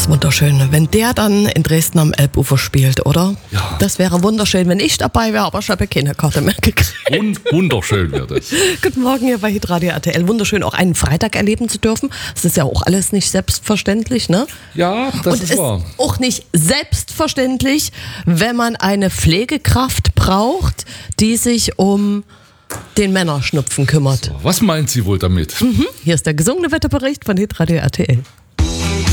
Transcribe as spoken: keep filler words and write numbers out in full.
ist wunderschön, wenn der dann in Dresden am Elbufer spielt, oder? Ja. Das wäre wunderschön, wenn ich dabei wäre, aber ich habe keine Karte mehr gekriegt. Und wunderschön wird es. Guten Morgen hier bei Hitradio R T L. Wunderschön, auch einen Freitag erleben zu dürfen. Das ist ja auch alles nicht selbstverständlich, ne? Ja, das Und ist es wahr. ist auch nicht selbstverständlich, wenn man eine Pflegekraft braucht, die sich um den Männerschnupfen kümmert. Was meint sie wohl damit? Mhm. Hier ist der gesungene Wetterbericht von Hitradio R T L.